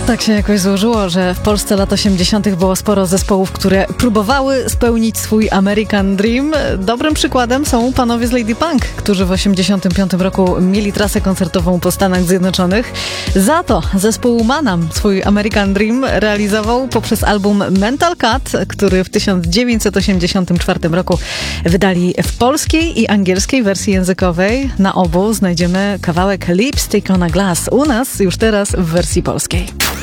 Tak się jakoś złożyło, że w Polsce lat 80. było sporo zespołów, które próbowały spełnić swój American Dream. Dobrym przykładem są panowie z Lady Punk, którzy w 85 roku mieli trasę koncertową po Stanach Zjednoczonych. Za to zespół Manam swój American Dream realizował poprzez album Mental Cut, który w 1984 roku wydali w polskiej i angielskiej wersji językowej. Na obu znajdziemy kawałek Lipstick on a Glass. U nas już teraz w wersji polskiej.